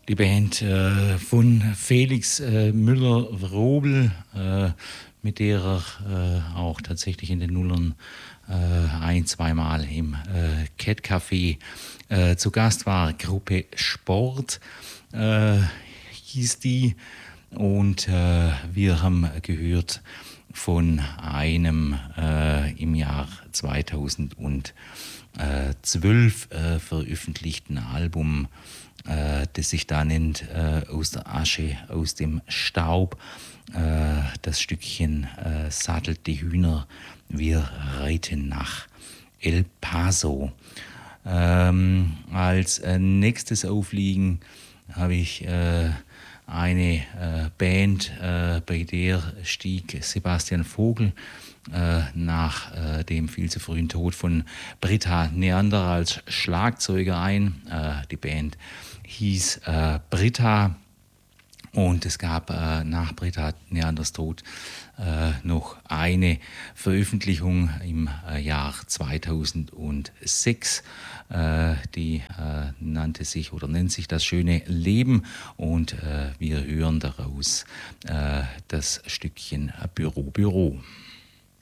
Die Band von Felix Müller-Wrobel, mit der er auch tatsächlich in den Nullern ein-, zweimal im Cat Café zu Gast war. Gruppe Sport hieß die, und wir haben gehört von einem im Jahr 2012 veröffentlichten Album, das sich da nennt Aus der Asche, aus dem Staub. Das Stückchen sattelt die Hühner, wir reiten nach El Paso. Als nächstes aufliegen habe ich eine Band, bei der stieg Sebastian Vogel nach dem viel zu frühen Tod von Britta Neander als Schlagzeuger ein. Die Band hieß Britta, und es gab nach Britta Neanders Tod noch eine Veröffentlichung im Jahr 2006, die nannte sich oder nennt sich Das schöne Leben, und wir hören daraus das Stückchen Büro, Büro.